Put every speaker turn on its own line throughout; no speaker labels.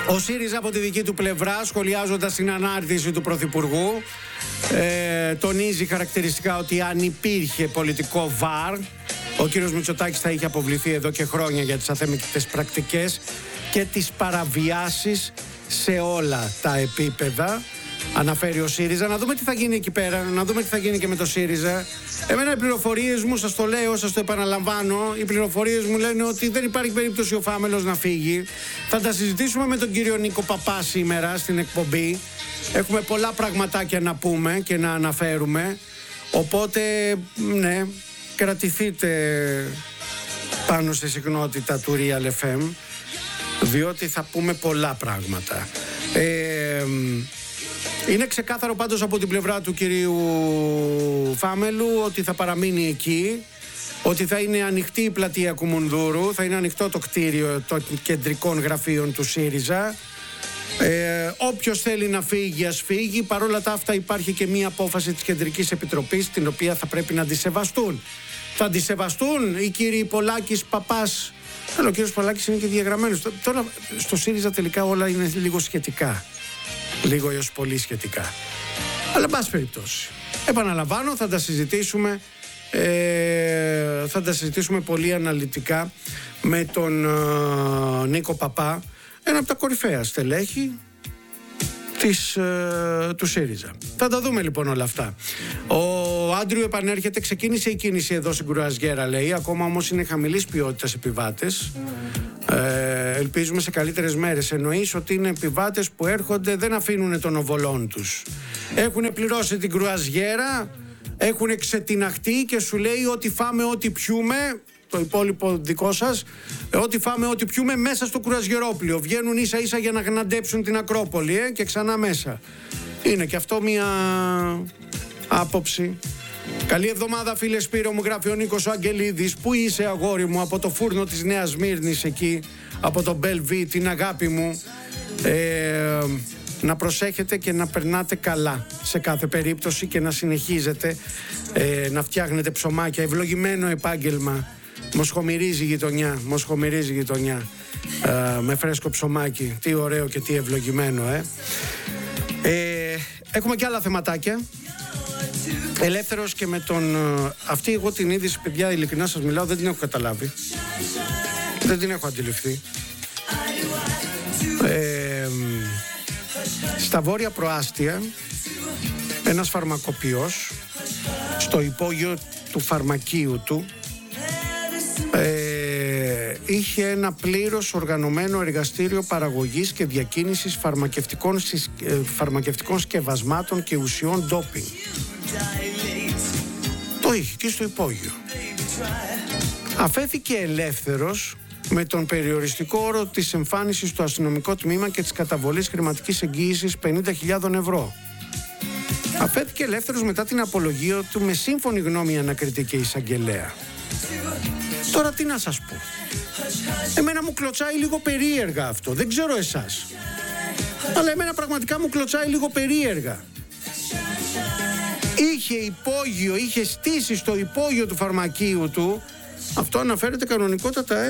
Ο ΣΥΡΙΖΑ από τη δική του πλευρά, σχολιάζοντας την ανάρτηση του Πρωθυπουργού, τονίζει χαρακτηριστικά ότι αν υπήρχε πολιτικό βαρ, ο κύριος Μητσοτάκης θα είχε αποβληθεί εδώ και χρόνια για τις αθέμητες πρακτικές και τις παραβιάσεις σε όλα τα επίπεδα. Αναφέρει ο ΣΥΡΙΖΑ. Να δούμε τι θα γίνει εκεί πέρα, να δούμε τι θα γίνει και με το ΣΥΡΙΖΑ. Εμένα οι πληροφορίες μου, σας το λέω, σας το επαναλαμβάνω, οι πληροφορίες μου λένε ότι δεν υπάρχει περίπτωση ο Φάμελος να φύγει. Θα τα συζητήσουμε με τον κύριο Νίκο Παπά σήμερα στην εκπομπή. Έχουμε πολλά πραγματάκια να πούμε και να αναφέρουμε. Οπότε, ναι, κρατηθείτε πάνω στη συχνότητα του Real FM, διότι θα πούμε πολλά πράγματα. Είναι ξεκάθαρο πάντως από την πλευρά του κυρίου Φάμελου ότι θα παραμείνει εκεί, ότι θα είναι ανοιχτή η πλατεία Κουμουνδούρου, θα είναι ανοιχτό το κτίριο των κεντρικών γραφείων του ΣΥΡΙΖΑ. Όποιος θέλει να φύγει, ας φύγει. Παρ' όλα τα αυτά υπάρχει και μία απόφαση της Κεντρικής Επιτροπής, την οποία θα πρέπει να αντισεβαστούν. Θα αντισεβαστούν οι κύριοι Πολάκης, Παπάς. Αλλά ο κύριος Πολάκης είναι και διαγραμμένος. Τώρα στο ΣΥΡΙΖΑ τελικά όλα είναι λίγο σχετικά. Λίγο έως πολύ σχετικά. Αλλά εν πάση περιπτώσει, επαναλαμβάνω, θα τα συζητήσουμε πολύ αναλυτικά με τον Νίκο Παπά, ένα από τα κορυφαία στελέχη του ΣΥΡΙΖΑ. Θα τα δούμε λοιπόν όλα αυτά. Ο Άντριου επανέρχεται, ξεκίνησε η κίνηση εδώ στην Κρουαζιέρα, λέει, ακόμα όμως είναι χαμηλής ποιότητας επιβάτες. Ελπίζουμε σε καλύτερες μέρες. Εννοείς ότι είναι επιβάτες που έρχονται, δεν αφήνουν τον οβολόν τους. Έχουν πληρώσει την κρουαζιέρα, έχουν ξετιναχτεί και σου λέει ότι φάμε ό,τι πιούμε, το υπόλοιπο δικό σας, ό,τι φάμε ό,τι πιούμε μέσα στο κρουαζιερόπλιο. Βγαίνουν ίσα ίσα για να γναντέψουν την Ακρόπολη και ξανά μέσα. Είναι και αυτό μια άποψη. Καλή εβδομάδα φίλε Σπύρο, μου γράφει ο Νίκος ο Αγγελίδης. Πού είσαι αγόρι μου, από το φούρνο της Νέας Σμύρνης εκεί, από το Μπελβί, την αγάπη μου. Να προσέχετε και να περνάτε καλά σε κάθε περίπτωση και να συνεχίζετε να φτιάχνετε ψωμάκια. Ευλογημένο επάγγελμα. Μοσχομυρίζει γειτονιά, με φρέσκο ψωμάκι. Τι ωραίο και τι ευλογημένο. Έχουμε και άλλα θεματάκια. Ελεύθερος και με τον... Αυτή εγώ την είδηση, παιδιά, ειλικρινά σας μιλάω, δεν την έχω καταλάβει. Δεν την έχω αντιληφθεί. Στα Βόρεια Προάστια, ένας φαρμακοποιός στο υπόγειο του φαρμακείου του είχε ένα πλήρως οργανωμένο εργαστήριο παραγωγής και διακίνησης φαρμακευτικών σκευασμάτων και ουσιών ντόπινγκ. Το είχε και στο υπόγειο. Αφέθηκε ελεύθερος με τον περιοριστικό όρο της εμφάνισης στο αστυνομικό τμήμα και της καταβολής χρηματικής εγγύησης 50.000 ευρώ. Αφέθηκε ελεύθερος μετά την απολογία του με σύμφωνη γνώμη ανακριτή και εισαγγελέα. Τώρα τι να σας πω. Εμένα μου κλωτσάει λίγο περίεργα αυτό. Δεν ξέρω εσάς. Αλλά εμένα πραγματικά μου κλωτσάει λίγο περίεργα. Είχε υπόγειο, είχε στήσει στο υπόγειο του φαρμακείου του. Αυτό αναφέρεται κανονικότατα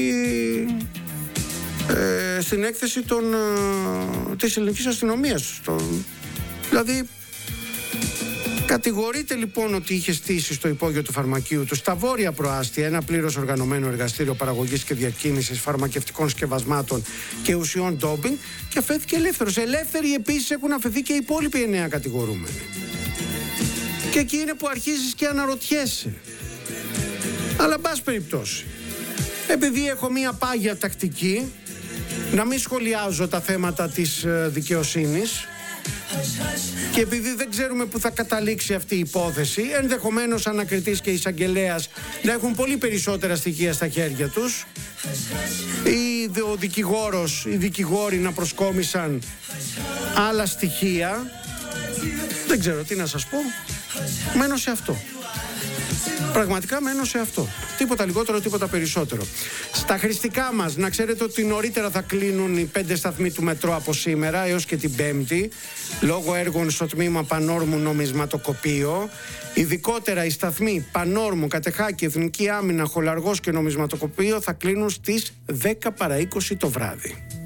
στην έκθεση της ελληνικής αστυνομίας. Δηλαδή, κατηγορείται λοιπόν ότι είχε στήσει στο υπόγειο του φαρμακείου του στα Βόρεια Προάστια ένα πλήρως οργανωμένο εργαστήριο παραγωγής και διακίνησης φαρμακευτικών σκευασμάτων και ουσιών ντόπινγκ και αφέθηκε ελεύθερος. Ελεύθεροι επίσης έχουν αφαιθεί και οι υπόλοιποι 9 κατηγορούμενοι. Και εκεί είναι που αρχίζεις και αναρωτιέσαι. Αλλά εν πάση περιπτώσει, επειδή έχω μία πάγια τακτική να μην σχολιάζω τα θέματα της δικαιοσύνης και επειδή δεν ξέρουμε που θα καταλήξει αυτή η υπόθεση, ενδεχομένως ανακριτής και εισαγγελέας να έχουν πολύ περισσότερα στοιχεία στα χέρια τους ή οι δικηγόροι να προσκόμισαν άλλα στοιχεία, δεν ξέρω τι να σας πω. Μένω σε αυτό. Πραγματικά μένω σε αυτό. Τίποτα λιγότερο, τίποτα περισσότερο. Στα χρηστικά μας, να ξέρετε ότι νωρίτερα θα κλείνουν οι 5 σταθμοί του μετρό από σήμερα έως και την Πέμπτη, λόγω έργων στο τμήμα Πανόρμου Νομισματοκοπείο. Ειδικότερα οι σταθμοί Πανόρμου, Κατεχάκη, Εθνική Άμυνα, Χολαργός και Νομισματοκοπείο θα κλείνουν στις 10 παρά 20 το βράδυ.